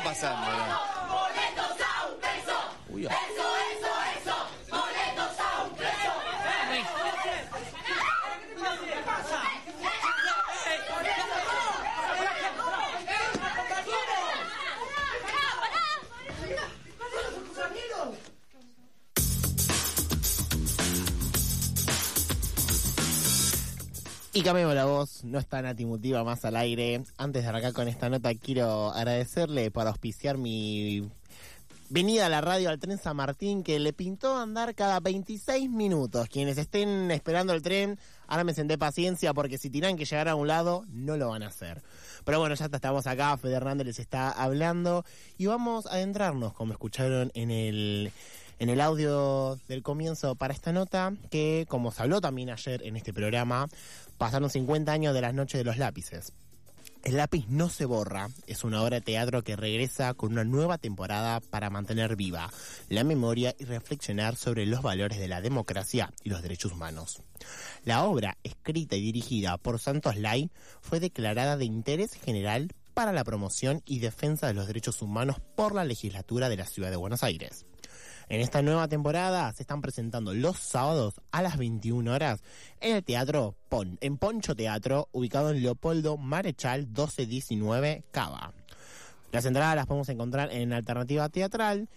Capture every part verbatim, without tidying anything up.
pasando, ¿no? Boletos a un peso. Uy, Eso, eso, eso. Boletos a un peso. ¿Qué pasa? Y cambiamos la voz, no está Nati Mutiva más al aire. Antes de arrancar con esta nota, quiero agradecerle por auspiciar mi venida a la radio al tren San Martín, que le pintó andar cada veintiséis minutos. Quienes estén esperando el tren, ahora me senté paciencia, porque si tiran que llegar a un lado, no lo van a hacer. Pero bueno, ya estamos acá, Fede Hernández les está hablando, y vamos a adentrarnos, como escucharon en el... en el audio del comienzo para esta nota, que como se habló también ayer en este programa, pasaron cincuenta años de las noches de los lápices. El lápiz no se borra, es una obra de teatro que regresa con una nueva temporada para mantener viva la memoria y reflexionar sobre los valores de la democracia y los derechos humanos. La obra, escrita y dirigida por Santos Lay, fue declarada de interés general para la promoción y defensa de los derechos humanos por la legislatura de la Ciudad de Buenos Aires. En esta nueva temporada se están presentando los sábados a las veintiuna horas en el Teatro Pon, en Poncho Teatro, ubicado en Leopoldo Marechal doce diecinueve Cava. Las entradas las podemos encontrar en Alternativa Teatral,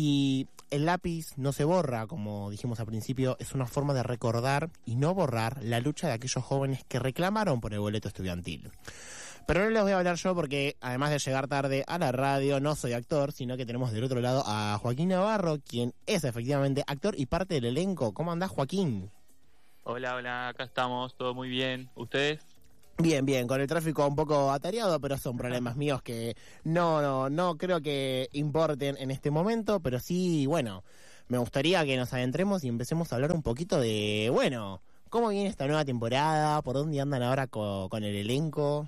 y el lápiz no se borra, como dijimos al principio, es una forma de recordar y no borrar la lucha de aquellos jóvenes que reclamaron por el boleto estudiantil. Pero no les voy a hablar yo porque, además de llegar tarde a la radio, no soy actor, sino que tenemos del otro lado a Joaquín Navarro, quien es efectivamente actor y parte del elenco. ¿Cómo andás, Joaquín? Hola, hola, acá estamos, todo muy bien. ¿Ustedes? Bien, bien, con el tráfico un poco atareado, pero son problemas míos que no, no, no creo que importen en este momento, pero sí, bueno, me gustaría que nos adentremos y empecemos a hablar un poquito de, bueno, cómo viene esta nueva temporada, por dónde andan ahora con, con el elenco.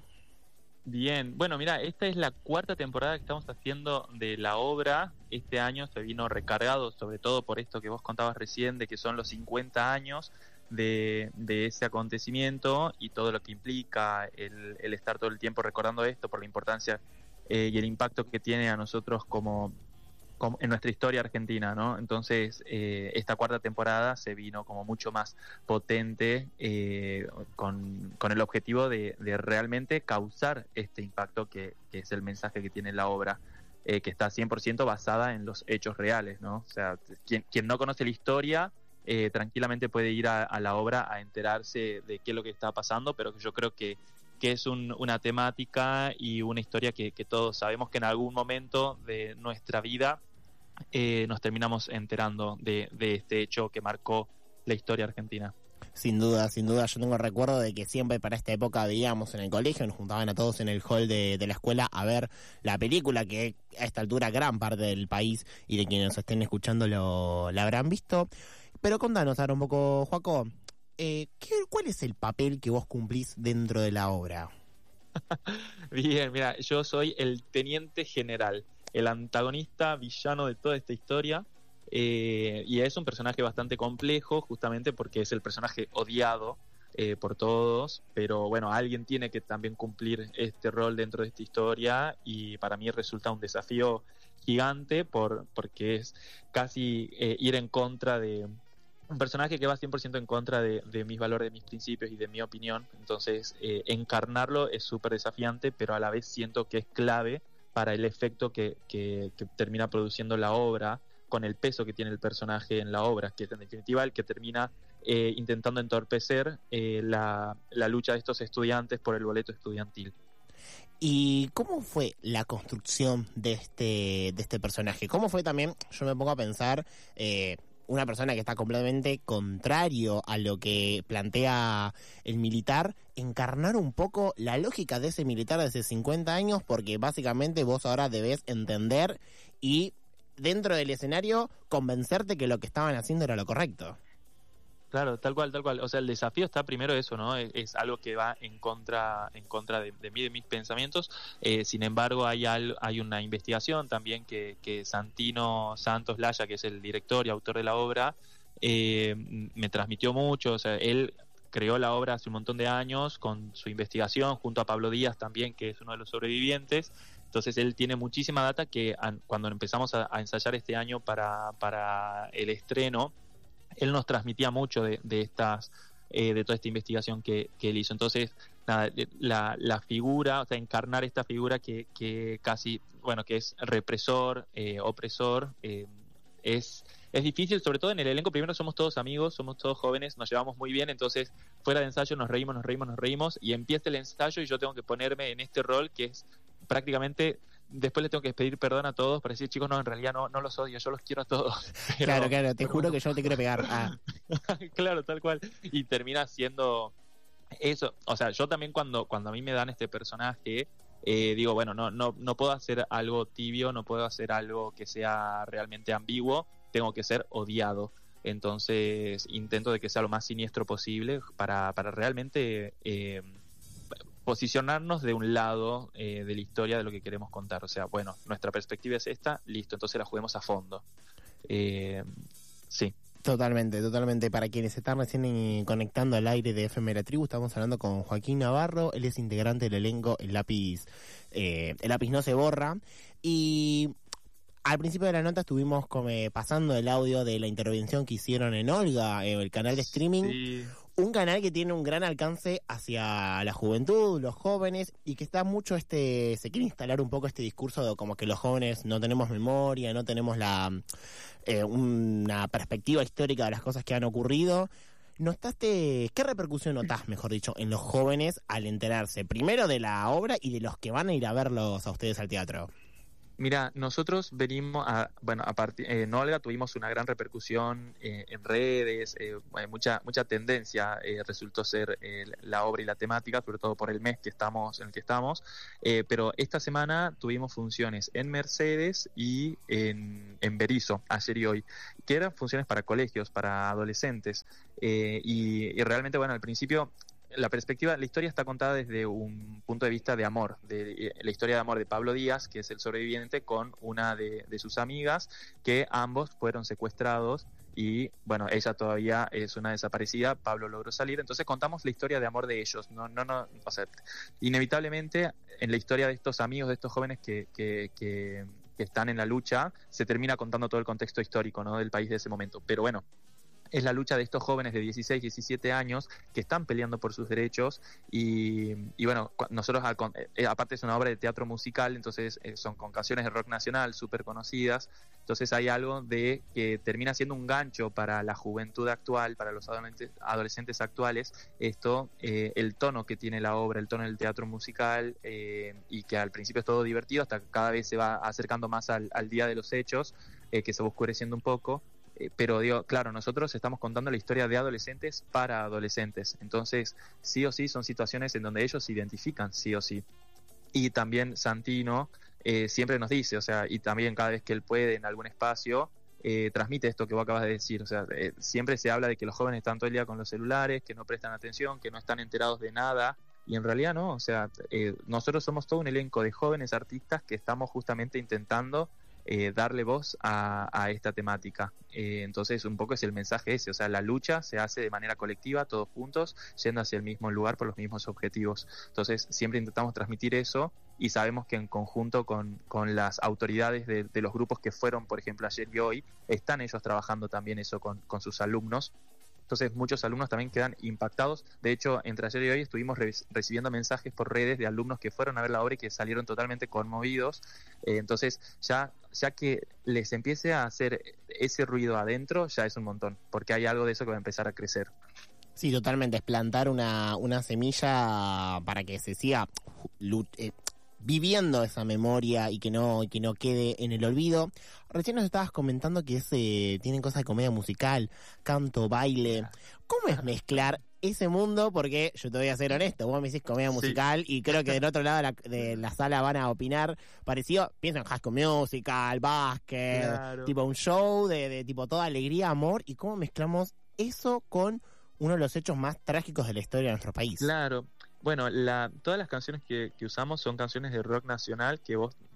Bien, bueno, mira, esta es la cuarta temporada que estamos haciendo de la obra. Este año se vino recargado, sobre todo por esto que vos contabas recién, de que son los cincuenta años de, de ese acontecimiento y todo lo que implica el, el estar todo el tiempo recordando esto, por la importancia eh, y el impacto que tiene a nosotros como, como en nuestra historia argentina, ¿no? Entonces, eh, esta cuarta temporada se vino como mucho más potente, eh, con, con el objetivo de, de realmente causar este impacto que, que es el mensaje que tiene la obra, eh, que está cien por ciento basada en los hechos reales, ¿no? O sea, quien, quien no conoce la historia, eh, tranquilamente puede ir a, a la obra a enterarse de qué es lo que está pasando, pero que yo creo que que es un, una temática y una historia que, que todos sabemos que en algún momento de nuestra vida eh, nos terminamos enterando de, de este hecho que marcó la historia argentina. Sin duda, sin duda, yo tengo recuerdo de que siempre para esta época veíamos en el colegio, nos juntaban a todos en el hall de, de la escuela a ver la película, que a esta altura gran parte del país y de quienes nos estén escuchando lo, la habrán visto. Pero contanos ahora un poco, Joaco, Eh, ¿qué, ¿cuál es el papel que vos cumplís dentro de la obra? Bien, mira, yo soy el teniente general, el antagonista villano de toda esta historia, eh, y es un personaje bastante complejo, justamente porque es el personaje odiado eh, por todos, pero bueno, alguien tiene que también cumplir este rol dentro de esta historia, y para mí resulta un desafío gigante por porque es casi eh, ir en contra de un personaje que va cien por ciento en contra de, de mis valores, de mis principios y de mi opinión. Entonces, eh, encarnarlo es súper desafiante, pero a la vez siento que es clave para el efecto que, que, que termina produciendo la obra, con el peso que tiene el personaje en la obra, que es en definitiva el que termina eh, intentando entorpecer eh, la, la lucha de estos estudiantes por el boleto estudiantil. ¿Y cómo fue la construcción de este, de este personaje? ¿Cómo fue también, yo me pongo a pensar, eh, una persona que está completamente contrario a lo que plantea el militar, encarnar un poco la lógica de ese militar de hace cincuenta años, porque básicamente vos ahora debés entender y dentro del escenario convencerte que lo que estaban haciendo era lo correcto? Claro, tal cual, tal cual. O sea, el desafío está primero eso, ¿no? Es, es algo que va en contra, en contra de, de mí, de mis pensamientos. Eh, sin embargo, hay al, hay una investigación también que, que Santino Santos Laya, que es el director y autor de la obra, eh, me transmitió mucho. O sea, él creó la obra hace un montón de años con su investigación, junto a Pablo Díaz también, que es uno de los sobrevivientes. Entonces él tiene muchísima data que a, cuando empezamos a, a ensayar este año para, para el estreno, él nos transmitía mucho de, de estas eh, de toda esta investigación que, que él hizo. Entonces, nada, la, la figura, o sea, encarnar esta figura que, que casi, bueno, que es represor, eh, opresor, eh, es, es difícil, sobre todo en el elenco. Primero somos todos amigos, somos todos jóvenes, nos llevamos muy bien, entonces fuera de ensayo nos reímos, nos reímos, nos reímos, y empieza el ensayo y yo tengo que ponerme en este rol que es prácticamente... Después le tengo que pedir perdón a todos para decir, chicos, no, en realidad no, no los odio, yo los quiero a todos. Pero, claro, claro, te pero... juro que yo no te quiero pegar. Ah. Claro, tal cual. Y termina siendo eso. O sea, yo también cuando, cuando a mí me dan este personaje, eh, digo, bueno, no, no, no puedo hacer algo tibio, no puedo hacer algo que sea realmente ambiguo, tengo que ser odiado. Entonces intento de que sea lo más siniestro posible para, para realmente... Eh, posicionarnos de un lado eh, de la historia de lo que queremos contar. O sea, bueno, nuestra perspectiva es esta, listo, entonces la juguemos a fondo. Eh, sí. Totalmente, totalmente. Para quienes se están recién conectando al aire de F M La Tribu, estamos hablando con Joaquín Navarro, él es integrante del elenco El Lápiz, eh, El Lápiz No Se Borra, y... Al principio de la nota estuvimos como, eh, pasando el audio de la intervención que hicieron en Olga, eh, el canal de streaming. Sí. Un canal que tiene un gran alcance hacia la juventud, los jóvenes, y que está mucho este, se quiere instalar un poco este discurso de como que los jóvenes no tenemos memoria, no tenemos la eh, una perspectiva histórica de las cosas que han ocurrido. ¿Notaste, qué repercusión notás, mejor dicho, en los jóvenes al enterarse primero de la obra y de los que van a ir a verlos a ustedes al teatro? Mira, nosotros venimos a, bueno, a partir, eh, en Olga tuvimos una gran repercusión eh, en redes, eh, mucha mucha tendencia eh, resultó ser eh, la obra y la temática, sobre todo por el mes que estamos en el que estamos, eh, pero esta semana tuvimos funciones en Mercedes y en, en Berisso, ayer y hoy, que eran funciones para colegios, para adolescentes, eh, y, y realmente, bueno, al principio... La perspectiva, la historia está contada desde un punto de vista de amor, de la historia de amor de Pablo Díaz, que es el sobreviviente, con una de, de sus amigas, que ambos fueron secuestrados y, bueno, ella todavía es una desaparecida, Pablo logró salir, entonces contamos la historia de amor de ellos, no, no, no, o sea, inevitablemente en la historia de estos amigos, de estos jóvenes que, que, que, que están en la lucha, se termina contando todo el contexto histórico, ¿no?, del país de ese momento, pero bueno, es la lucha de estos jóvenes de dieciséis, diecisiete años que están peleando por sus derechos y, y bueno, nosotros eh, aparte es una obra de teatro musical, entonces eh, son con canciones de rock nacional súper conocidas, entonces hay algo de que termina siendo un gancho para la juventud actual, para los adolescentes, adolescentes actuales, esto, eh, el tono que tiene la obra, el tono del teatro musical eh, y que al principio es todo divertido hasta que cada vez se va acercando más al, al día de los hechos, eh, que se va oscureciendo un poco. Pero digo, claro, nosotros estamos contando la historia de adolescentes para adolescentes, entonces sí o sí son situaciones en donde ellos se identifican, sí o sí. Y también Santino eh, siempre nos dice, o sea, y también cada vez que él puede en algún espacio, eh, transmite esto que vos acabas de decir, o sea, eh, siempre se habla de que los jóvenes están todo el día con los celulares, que no prestan atención, que no están enterados de nada, y en realidad no, o sea, eh, nosotros somos todo un elenco de jóvenes artistas que estamos justamente intentando Eh, darle voz a, a esta temática. Eh, entonces un poco es el mensaje ese, o sea, la lucha se hace de manera colectiva, todos juntos, yendo hacia el mismo lugar por los mismos objetivos. Entonces siempre intentamos transmitir eso y sabemos que en conjunto con, con las autoridades de, de los grupos que fueron, por ejemplo, ayer y hoy, están ellos trabajando también eso con, con sus alumnos. Entonces muchos alumnos también quedan impactados. De hecho, entre ayer y hoy estuvimos re- recibiendo mensajes por redes de alumnos que fueron a ver la obra y que salieron totalmente conmovidos. Eh, entonces, ya, ya que les empiece a hacer ese ruido adentro, ya es un montón, porque hay algo de eso que va a empezar a crecer. Sí, totalmente. Es plantar una, una semilla para que se siga eh, viviendo esa memoria y que no y que no quede en el olvido. Recién nos estabas comentando que es, eh, tienen cosas de comedia musical, canto, baile. ¿Cómo es mezclar ese mundo? Porque yo te voy a ser honesto, vos me decís comedia musical sí. Y creo que del otro lado de la, de la sala van a opinar parecido. Pienso en High School Musical, básquet, claro. Tipo un show de, de tipo toda alegría, amor. ¿Y cómo mezclamos eso con uno de los hechos más trágicos de la historia de nuestro país? Claro. Bueno, la, todas las canciones que, que usamos son canciones de rock nacional que vos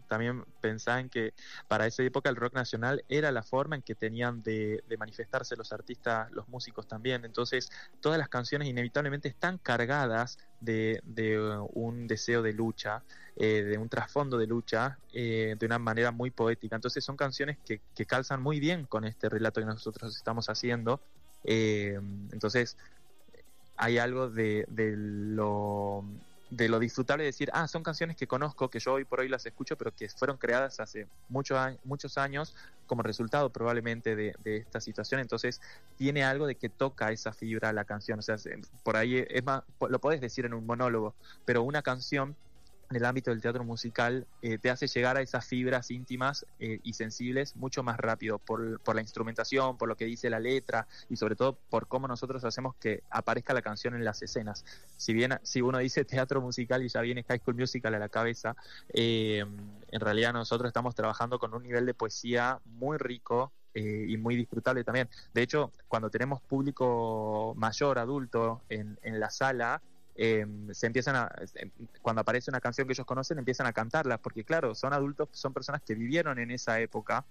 también pensá en que para esa época el rock nacional era la forma en que tenían de, de manifestarse los artistas, los músicos también. Entonces, todas las canciones inevitablemente están cargadas de, de un deseo de lucha, eh, de un trasfondo de lucha, eh, de una manera muy poética. Entonces, son canciones que, que calzan muy bien con este relato que nosotros estamos haciendo. Eh, entonces, hay algo de, de lo de lo disfrutable de decir, ah, son canciones que conozco, que yo hoy por hoy las escucho, pero que fueron creadas hace mucho, muchos años como resultado probablemente de, de esta situación. Entonces tiene algo de que toca esa fibra la canción. O sea, por ahí es más, lo podés decir en un monólogo, pero una canción en el ámbito del teatro musical eh, te hace llegar a esas fibras íntimas eh, y sensibles mucho más rápido por, por la instrumentación, por lo que dice la letra y sobre todo por cómo nosotros hacemos que aparezca la canción en las escenas. Si bien si uno dice teatro musical y ya viene High School Musical a la cabeza, eh, en realidad nosotros estamos trabajando con un nivel de poesía muy rico eh, y muy disfrutable también. De hecho, cuando tenemos público mayor, adulto, en, en la sala, Eh, se empiezan a, cuando aparece una canción que ellos conocen, empiezan a cantarla, porque claro, son adultos, son personas que vivieron en esa época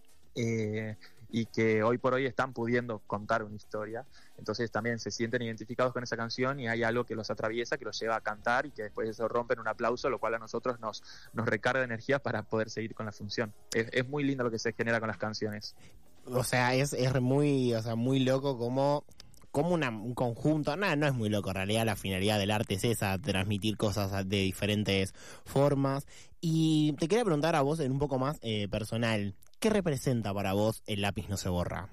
eh, y que hoy por hoy están pudiendo contar una historia, entonces también se sienten identificados con esa canción y hay algo que los atraviesa, que los lleva a cantar y que después eso rompen un aplauso, lo cual a nosotros nos, nos recarga energía para poder seguir con la función. Es, es muy lindo lo que se genera con las canciones. O sea, es, es muy, o sea, muy loco como como una, un conjunto, nada, no es muy loco, en realidad la finalidad del arte es esa, transmitir cosas de diferentes formas. Y te quería preguntar a vos en un poco más eh, personal, ¿qué representa para vos El lápiz no se borra?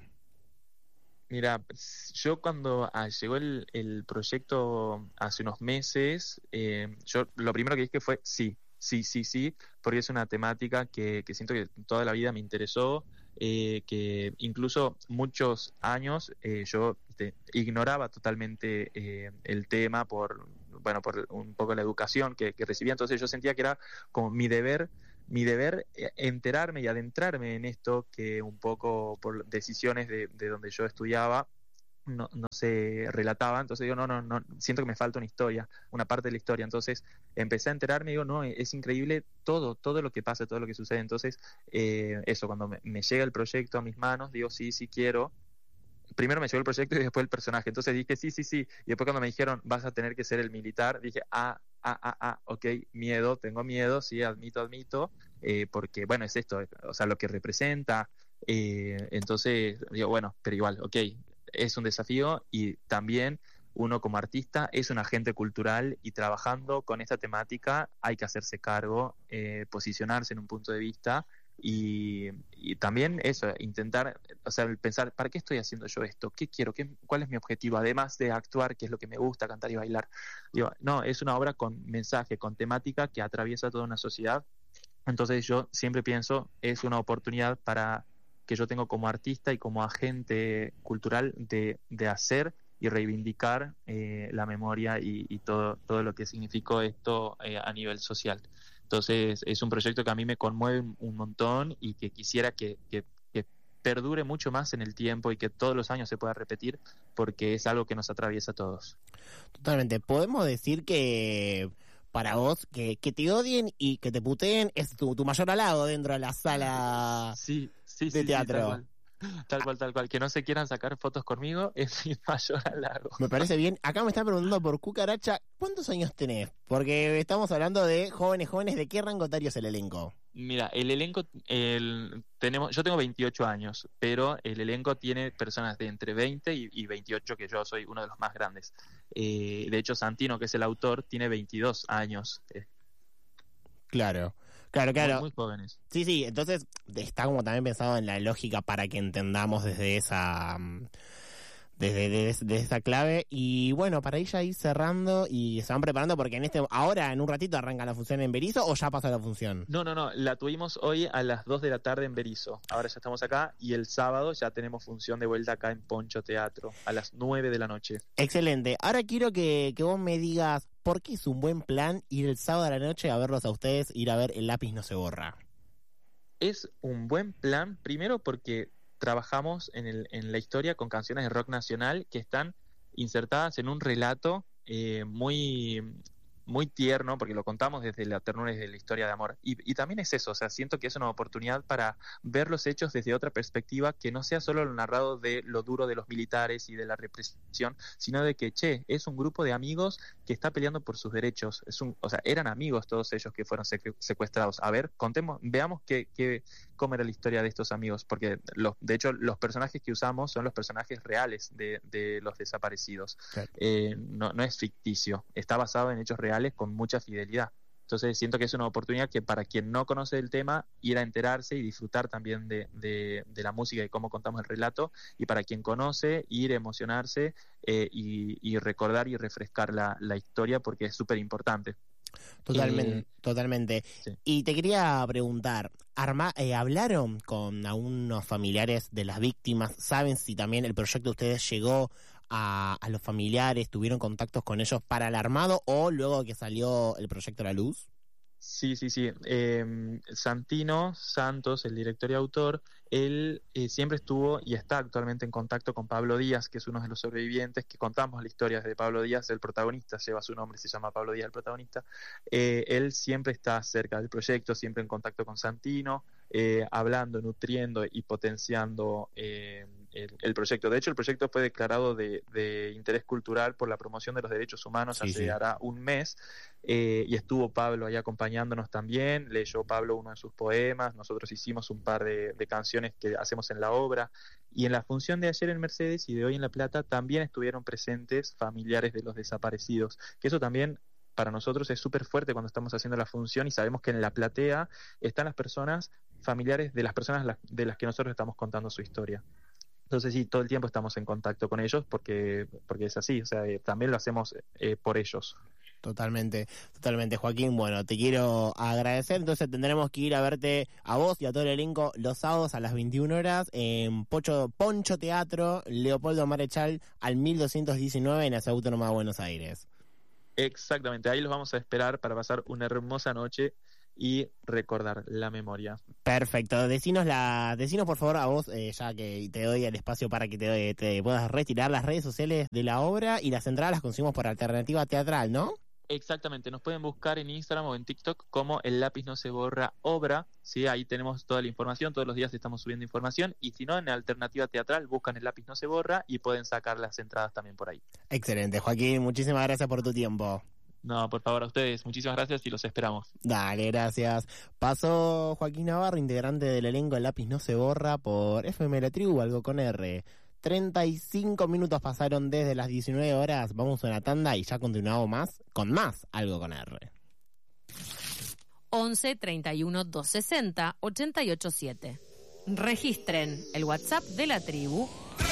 Mira, yo cuando ah, llegó el, el proyecto hace unos meses, eh, yo lo primero que dije fue sí, sí, sí, sí, porque es una temática que, que siento que toda la vida me interesó, eh, que incluso muchos años eh, yo te, ignoraba totalmente eh, el tema por, bueno, por un poco la educación que, que recibía, entonces yo sentía que era como mi deber mi deber enterarme y adentrarme en esto que un poco por decisiones de, de donde yo estudiaba no, no se relataba, entonces digo, no, no, no, siento que me falta una historia, una parte de la historia, entonces empecé a enterarme y digo, no, es increíble todo, todo lo que pasa, todo lo que sucede, entonces eh, eso, cuando me, me llega el proyecto a mis manos, digo, sí, sí quiero. Primero me llegó el proyecto y después el personaje, entonces dije sí, sí, sí, y después cuando me dijeron vas a tener que ser el militar, dije ah, ah, ah, ah, ok, miedo, tengo miedo, sí, admito, admito, eh, porque bueno, es esto, o sea, lo que representa, eh, entonces digo, bueno, pero igual, ok, es un desafío y también uno como artista es un agente cultural y trabajando con esta temática hay que hacerse cargo, eh, posicionarse en un punto de vista. Y, y también eso, intentar, o sea, pensar, ¿para qué estoy haciendo yo esto? ¿Qué quiero? ¿Qué, ¿Cuál es mi objetivo? Además de actuar, que es lo que me gusta, cantar y bailar. Digo, no, es una obra con mensaje, con temática que atraviesa toda una sociedad. Entonces yo siempre pienso, es una oportunidad para que yo tengo como artista y como agente cultural de, de hacer y reivindicar eh, la memoria y, y todo, todo lo que significó esto eh, a nivel social. Entonces es un proyecto que a mí me conmueve un montón y que quisiera que, que, que perdure mucho más en el tiempo y que todos los años se pueda repetir porque es algo que nos atraviesa a todos. Totalmente, podemos decir que para vos que, que te odien y que te puteen es tu, tu mayor halago dentro de la sala sí, sí, de sí, teatro. Sí, tal cual. Tal cual, tal cual. Que no se quieran sacar fotos conmigo es mi mayor halago. Me parece bien. Acá me están preguntando por Cucaracha, ¿cuántos años tenés? Porque estamos hablando de jóvenes, jóvenes, ¿de qué rango etario es el elenco? Mira, el elenco, el, tenemos, yo tengo veintiocho años, pero el elenco tiene personas de entre veinte y, y veintiocho, que yo soy uno de los más grandes. Eh, de hecho, Santino, que es el autor, tiene veintidós años. Eh, claro. Claro, claro. Muy, muy jóvenes. Sí, sí, entonces está como también pensado en la lógica para que entendamos desde esa desde, desde, desde esa clave. Y bueno, para ir ya ir cerrando y se van preparando porque en este ahora en un ratito arranca la función en Berisso o ya pasó la función. No, no, no, la tuvimos hoy a las dos de la tarde en Berisso. Ahora ya estamos acá y el sábado ya tenemos función de vuelta acá en Poncho Teatro a las nueve de la noche. Excelente. Ahora quiero que, que vos me digas por qué es un buen plan ir el sábado a la noche a verlos a ustedes, ir a ver El lápiz no se borra. Es un buen plan, primero porque trabajamos en, el, en la historia con canciones de rock nacional que están insertadas en un relato eh, muy, muy tierno, porque lo contamos desde la ternura y desde la historia de amor. Y, y también es eso, o sea, siento que es una oportunidad para ver los hechos desde otra perspectiva, que no sea solo lo narrado de lo duro de los militares y de la represión, sino de que, che, es un grupo de amigos que está peleando por sus derechos. Es un, o sea, eran amigos todos ellos que fueron secuestrados. A ver, contemos, veamos qué, qué, cómo era la historia de estos amigos, porque los, de hecho los personajes que usamos son los personajes reales de, de los desaparecidos. Claro. Eh, no, no es ficticio, está basado en hechos reales con mucha fidelidad. Entonces siento que es una oportunidad que para quien no conoce el tema, ir a enterarse y disfrutar también de, de, de la música y cómo contamos el relato, y para quien conoce, ir a emocionarse eh, y, y recordar y refrescar la, la historia, porque es súper importante. Totalmente, eh, totalmente. Sí. Y te quería preguntar, Arma, eh, ¿hablaron con algunos familiares de las víctimas? ¿Saben si también el proyecto de ustedes llegó a, a los familiares? ¿Tuvieron contactos con ellos para el armado o luego que salió el proyecto a la luz? Sí, sí, sí. Eh, Santino Santos, el director y autor, él eh, siempre estuvo y está actualmente en contacto con Pablo Díaz, que es uno de los sobrevivientes, que contamos la historia de Pablo Díaz, el protagonista, lleva su nombre, se llama Pablo Díaz, el protagonista. Eh, él siempre está cerca del proyecto, siempre en contacto con Santino, eh, hablando, nutriendo y potenciando eh, el, el proyecto. De hecho, el proyecto fue declarado de, de interés cultural por la promoción de los derechos humanos sí, hace sí. hará un mes. Eh, y estuvo Pablo ahí acompañándonos también, leyó Pablo uno de sus poemas, nosotros hicimos un par de, de canciones que hacemos en la obra, y en la función de ayer en Mercedes y de hoy en La Plata también estuvieron presentes familiares de los desaparecidos, que eso también para nosotros es súper fuerte cuando estamos haciendo la función y sabemos que en la platea están las personas familiares de las personas de las que nosotros estamos contando su historia. Entonces sí, todo el tiempo estamos en contacto con ellos porque, porque es así, o sea, eh, también lo hacemos eh, por ellos. Totalmente, totalmente, Joaquín. Bueno, te quiero agradecer. Entonces tendremos que ir a verte a vos y a todo el elenco los sábados a las veintiuna horas en Pocho, Poncho Teatro, Leopoldo Marechal, al mil doscientos diecinueve en la Ciudad Autónoma de Buenos Aires. Exactamente, ahí los vamos a esperar para pasar una hermosa noche y recordar la memoria. Perfecto, decinos, la, decinos por favor a vos, eh, ya que te doy el espacio para que te, te puedas retirar las redes sociales de la obra, y las entradas las conseguimos por Alternativa Teatral, ¿no? Exactamente, nos pueden buscar en Instagram o en TikTok como El Lápiz No Se Borra Obra, ¿sí? Ahí tenemos toda la información, todos los días estamos subiendo información, y si no, en Alternativa Teatral buscan El Lápiz No Se Borra y pueden sacar las entradas también por ahí. Excelente, Joaquín, muchísimas gracias por tu tiempo. No, por favor, a ustedes, muchísimas gracias y los esperamos. Dale, gracias. Pasó Joaquín Navarro, integrante del elenco El Lápiz No Se Borra por F M La Tribu, algo con R. treinta y cinco minutos pasaron desde las diecinueve horas. Vamos a una tanda y ya continuamos más con más Algo con R. once treinta y uno, doscientos sesenta, ochenta y ocho siete. Registren el WhatsApp de la tribu